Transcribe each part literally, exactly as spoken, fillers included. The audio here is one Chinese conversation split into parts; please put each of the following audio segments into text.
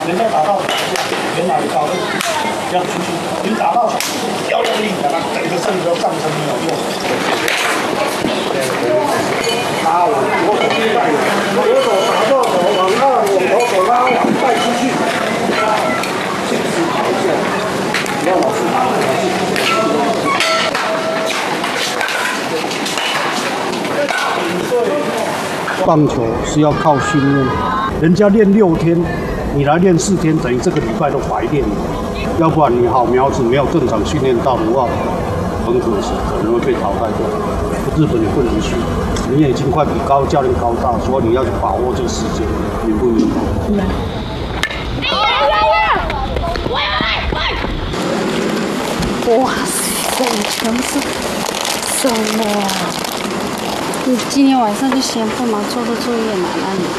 人家打到原来高度要出去，你打到要用力把它整个身体都上升没有用。啊，我我左手带，我左手打到手往上，我左手拉往带出去。这个是好一下，不要老是打来打去。棒球是要靠训练，人家练六天。 你来练四天，等于这个礼拜都白练了。要不然你好苗子没有正常训练到的话，很可惜，可能会被淘汰掉。日本也不能去，你也已经快比高教练高大，所以你要去把握这个时间，明不明白？ 哇塞，这里全部是手哦！你今天晚上就先不忙做个作业嘛，那你。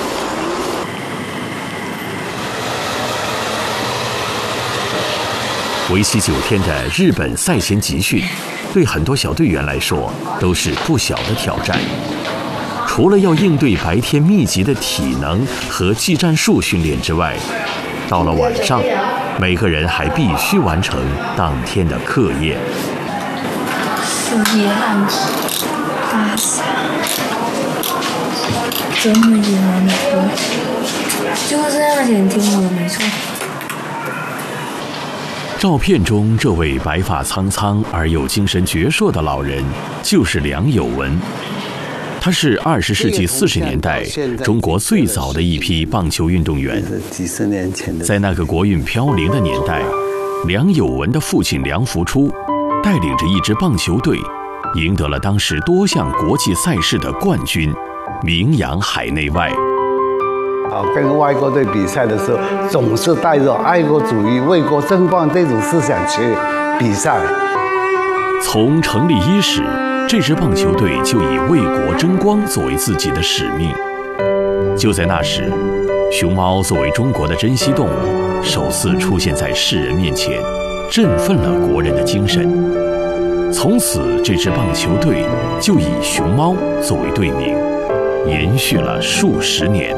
为期九天的日本赛前集训，对很多小队员来说都是不小的挑战。除了要应对白天密集的体能和技战术训练之外，到了晚上，每个人还必须完成当天的课业。 四页暗记，大傻，真的也蛮多，就是那个点听我的没错。 照片中这位白发苍苍而又精神矍铄的老人，就是梁有文。他是二十世纪四十年代中国最早的一批棒球运动员。 几十年前的， 在那个国运飘零的年代，梁有文的父亲梁福初带领着一支棒球队，赢得了当时多项国际赛事的冠军，名扬海内外。 啊，跟外国队比赛的时候，总是带着爱国主义、为国争光这种思想去比赛。 从成立伊始，这支棒球队就以为国争光作为自己的使命。就在那时，熊猫作为中国的珍稀动物，首次出现在世人面前，振奋了国人的精神。从此，这支棒球队就以熊猫作为队名，延续了数十年。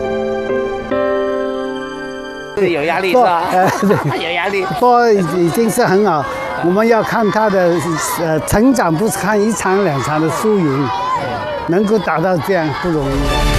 有压力是吧？呃，有压力。 不过已经是很好，我们要看他的呃成长，不是看一场两场的输赢，能够达到这样不容易。